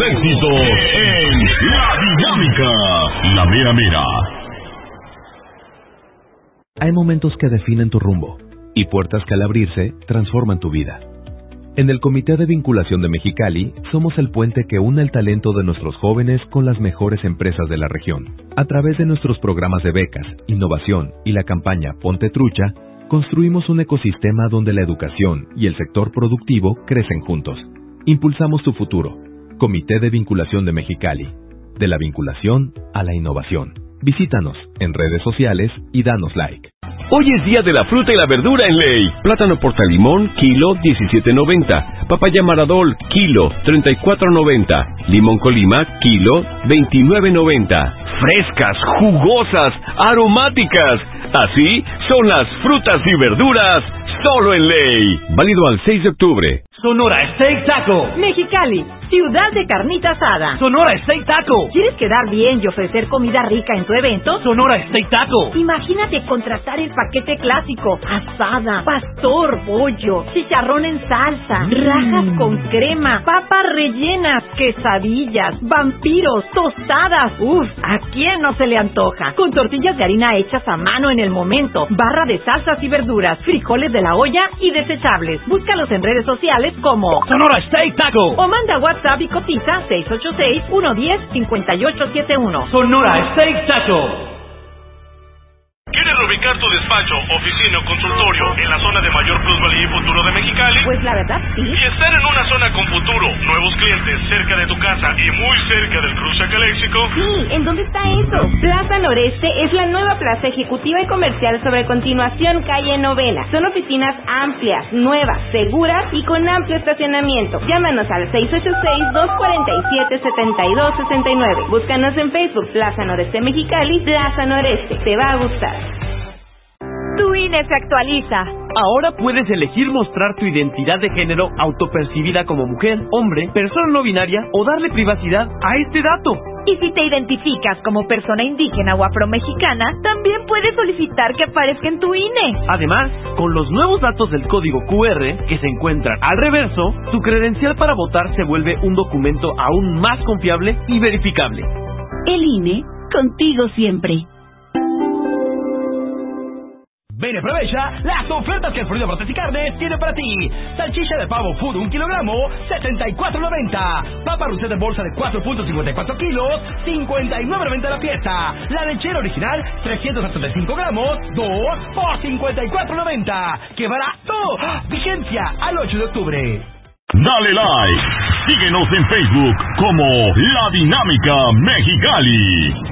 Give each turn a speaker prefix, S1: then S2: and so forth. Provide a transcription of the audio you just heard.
S1: éxitos en La Dinámica, la mera mera.
S2: Hay momentos que definen tu rumbo y puertas que al abrirse transforman tu vida. En el Comité de Vinculación de Mexicali somos el puente que une el talento de nuestros jóvenes con las mejores empresas de la región. A través de nuestros programas de becas, innovación y la campaña Ponte Trucha, construimos un ecosistema donde la educación y el sector productivo crecen juntos. Impulsamos tu futuro. Comité de Vinculación de Mexicali. De la vinculación a la innovación. Visítanos en redes sociales y danos like.
S3: Hoy es día de la fruta y la verdura en Ley. Plátano portalimón, kilo, 17.90. Papaya Maradol, kilo, 34.90. Limón Colima, kilo, 29.90. Frescas, jugosas, aromáticas. Así son las frutas y verduras solo en Ley. Válido al 6 de octubre.
S4: Sonora Steak Taco.
S5: Mexicali, ciudad de carnita asada.
S4: Sonora Steak Taco.
S5: ¿Quieres quedar bien y ofrecer comida rica en tu evento?
S4: Sonora Steak Taco.
S5: Imagínate contratar el paquete clásico: asada, pastor, pollo, chicharrón en salsa, rajas con crema, papas rellenas, quesadillas, vampiros, tostadas. Uf, ¿a quién no se le antoja? Con tortillas de harina hechas a mano en el momento, barra de salsas y verduras, frijoles de la olla y desechables. Búscalos en redes sociales como
S4: Sonora Steak Taco.
S5: O manda WhatsApp y cotiza 686-110-5871.
S4: Sonora Steak Taco.
S6: ¿Quieres ubicar tu despacho, oficina o consultorio en la zona de mayor plusvalía y futuro de Mexicali?
S5: Pues la verdad sí.
S6: Y estar en una zona con futuro, nuevos clientes, cerca de tu casa y muy cerca del cruce Caléxico.
S7: Sí, ¿en dónde está eso? Plaza Noreste es la nueva plaza ejecutiva y comercial sobre Continuación Calle Novela. Son oficinas amplias, nuevas, seguras y con amplio estacionamiento. Llámanos al 686-247-7269. Búscanos en Facebook, Plaza Noreste Mexicali, Plaza Noreste. Te va a gustar.
S5: Tu INE se actualiza.
S4: Ahora puedes elegir mostrar tu identidad de género autopercibida como mujer, hombre, persona no binaria o darle privacidad a este dato.
S5: Y si te identificas como persona indígena o afromexicana, también puedes solicitar que aparezca en tu INE.
S4: Además, con los nuevos datos del código QR que se encuentran al reverso, tu credencial para votar se vuelve un documento aún más confiable y verificable.
S7: El INE, contigo siempre.
S4: Ven y aprovecha las ofertas que el Florida Brotes y Carnes tiene para ti. Salchicha de pavo food 1 kilogramo, 74.90. Papa Rousset en bolsa de 4.54 kilos, 59.90 la pieza. La lechera original, 375 gramos, 2 por 54.90. ¡Qué barato! Vigencia al 8 de octubre.
S1: Dale like. Síguenos en Facebook como La Dinámica Mexicali.